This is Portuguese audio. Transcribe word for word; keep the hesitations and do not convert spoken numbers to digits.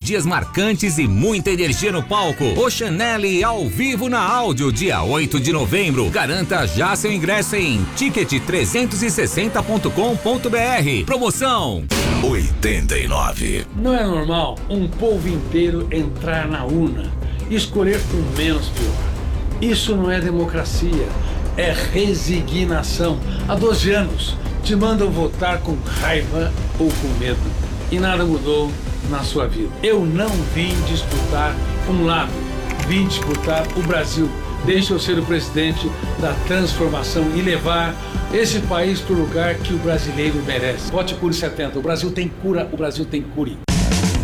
dias marcantes e muita energia no palco. Oxanelli ao vivo na Áudio, dia oito de novembro. Garanta já seu ingresso em ticket trezentos e sessenta ponto com ponto br. Promoção oitenta e nove. Não é normal um povo inteiro entrar na urna e escolher o menos pior. Isso não é democracia, é resignação. Há doze anos te mandam votar com raiva ou com medo e nada mudou na sua vida. Eu não vim disputar um lado, vim disputar o Brasil. Deixa eu ser o presidente da transformação e levar esse país para o lugar que o brasileiro merece. Vote Cure setenta. O Brasil tem cura, o Brasil tem cure.